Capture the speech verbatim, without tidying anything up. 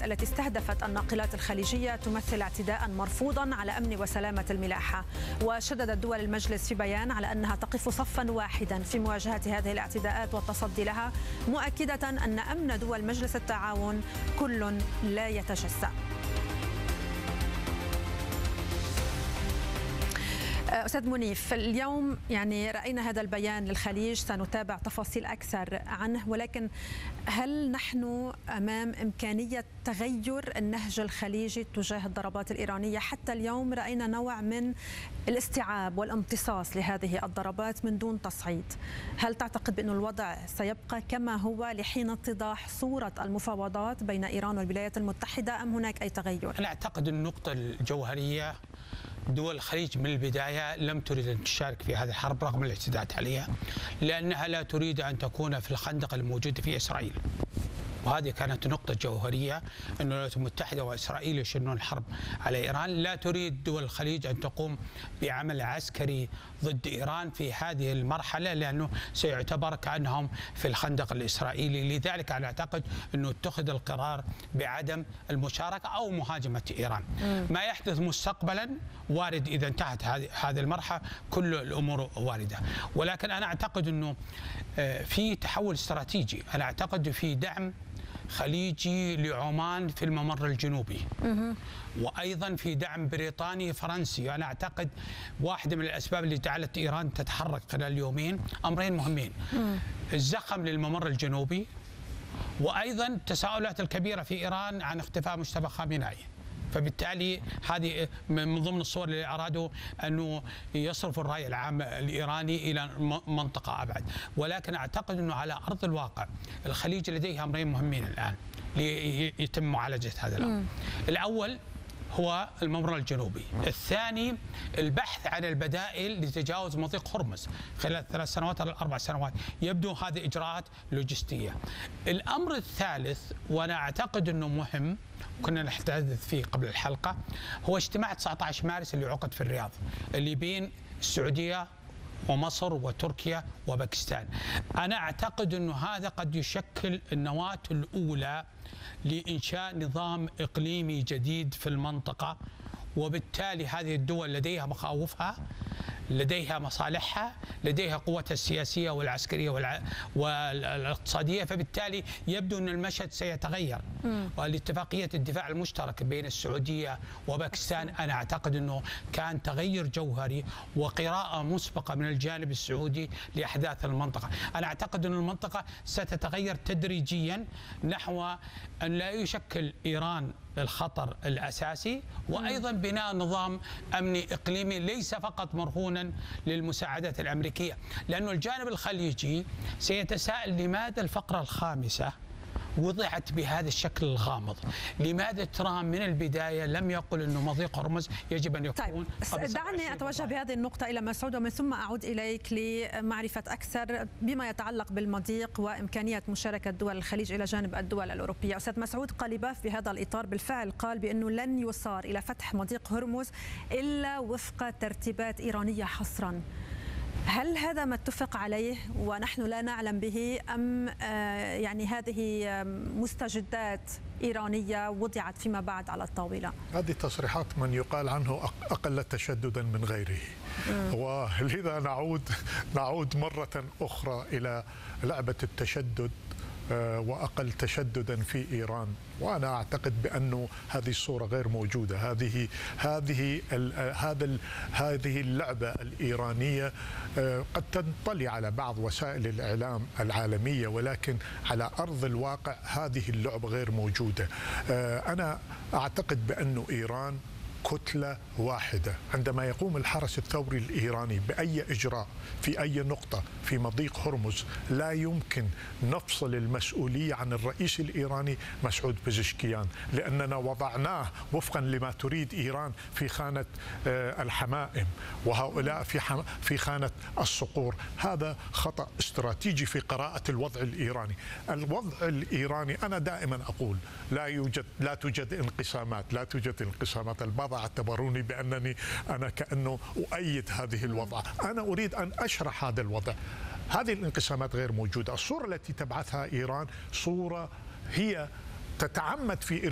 العبوات التي استهدفت الناقلات الخليجية تمثل اعتداء مرفوضا على أمن وسلامة الملاحة. وشددت دول المجلس في بيان على أنها تقف صفا واحدا في مواجهة هذه الاعتداءات والتصدي لها، مؤكدة أن أمن دول مجلس التعاون كل لا يتجزأ. أستاذ منيف، اليوم يعني رأينا هذا البيان للخليج، سنتابع تفاصيل أكثر عنه، ولكن هل نحن أمام إمكانية تغير النهج الخليجي تجاه الضربات الإيرانية؟ حتى اليوم رأينا نوع من الاستيعاب والامتصاص لهذه الضربات من دون تصعيد. هل تعتقد بأن الوضع سيبقى كما هو لحين اتضاح صورة المفاوضات بين إيران والولايات المتحدة أم هناك أي تغير؟ أنا أعتقد النقطة الجوهرية دول الخليج من البداية لم تريد أن تشارك في هذه الحرب رغم الاعتداءات عليها، لأنها لا تريد أن تكون في الخندق الموجود في إسرائيل. وهذه كانت نقطة جوهرية أن الولايات المتحدة وإسرائيل يشنون الحرب على إيران. لا تريد دول الخليج أن تقوم بعمل عسكري ضد إيران في هذه المرحلة، لأنه سيعتبر كأنهم في الخندق الإسرائيلي. لذلك أنا أعتقد أنه اتخذ القرار بعدم المشاركة أو مهاجمة إيران. ما يحدث مستقبلا وارد، إذا انتهت هذه المرحلة كل الأمور واردة، ولكن أنا أعتقد أنه في تحول استراتيجي. أنا أعتقد في دعم خليجي لعمان في الممر الجنوبي، وأيضا في دعم بريطاني فرنسي. أنا أعتقد واحدة من الأسباب اللي جعلت إيران تتحرك خلال اليومين أمرين مهمين: الزخم للممر الجنوبي، وأيضا التساؤلات الكبيرة في إيران عن اختفاء مجتبى خامنئي. فبالتالي هذه من ضمن الصور اللي أرادوا أنه يصرفوا الرأي العام الإيراني إلى منطقة أبعد. ولكن أعتقد أنه على أرض الواقع الخليج لديه أمرين مهمين الآن ليتم معالجة هذا الأمر. الأول هو الممر الجنوبي، الثاني البحث عن البدائل لتجاوز مضيق هرمز خلال ثلاث سنوات أو أربع سنوات. يبدو هذه إجراءات لوجستية. الأمر الثالث، وأنا أعتقد أنه مهم كنا نتحدث فيه قبل الحلقة، هو اجتماع تسعة عشر مارس اللي عقد في الرياض، اللي بين السعودية ومصر وتركيا وباكستان. أنا أعتقد أنه هذا قد يشكل النواة الأولى لإنشاء نظام إقليمي جديد في المنطقة، وبالتالي هذه الدول لديها مخاوفها، لديها مصالحها، لديها قوتها السياسية والعسكرية والع... والاقتصادية. فبالتالي يبدو أن المشهد سيتغير. والاتفاقية الدفاع المشترك بين السعودية وباكستان أنا أعتقد أنه كان تغير جوهري وقراءة مسبقة من الجانب السعودي لأحداث المنطقة. أنا أعتقد أن المنطقة ستتغير تدريجيا نحو أن لا يشكل إيران الخطر الأساسي، وأيضا بناء نظام أمني إقليمي ليس فقط مرهونا للمساعدات الأمريكية. لأن الجانب الخليجي سيتساءل لماذا الفقرة الخامسة وضعت بهذا الشكل الغامض؟ لماذا ترامب من البداية لم يقل أنه مضيق هرمز يجب أن يكون؟ طيب دعني أتوجه بهذه النقطة إلى مسعود ومن ثم أعود إليك لمعرفة أكثر بما يتعلق بالمضيق وإمكانية مشاركة دول الخليج إلى جانب الدول الأوروبية. أستاذ مسعود قليباف في هذا الإطار بالفعل قال بأنه لن يصار إلى فتح مضيق هرمز إلا وفق ترتيبات إيرانية حصرا. هل هذا ما اتفق عليه ونحن لا نعلم به، أم يعني هذه مستجدات إيرانية وضعت فيما بعد على الطاولة؟ هذه تصريحات من يقال عنه أقل تشددا من غيره. ولذا نعود نعود مرة أخرى إلى لعبة التشدد وأقل تشددا في إيران. وأنا أعتقد بأنه هذه الصورة غير موجودة. هذه هذه هذا هذه اللعبة الإيرانية قد تنطلي على بعض وسائل الإعلام العالمية، ولكن على أرض الواقع هذه اللعبة غير موجودة. أنا أعتقد بأنه إيران كتلة واحدة. عندما يقوم الحرس الثوري الإيراني بأي إجراء في أي نقطة في مضيق هرمز لا يمكن نفصل المسؤولية عن الرئيس الإيراني مسعود بزشكيان، لأننا وضعناه وفقا لما تريد إيران في خانة الحمائم، وهؤلاء في في خانة الصقور. هذا خطأ استراتيجي في قراءة الوضع الإيراني. الوضع الإيراني أنا دائما أقول لا يوجد لا توجد انقسامات، لا توجد انقسامات. البعض اعتبروني بأنني أنا كأنه أؤيد هذه الوضع. أنا أريد أن أشرح هذا الوضع. هذه الانقسامات غير موجودة. الصورة التي تبعثها إيران صورة هي تتعمد في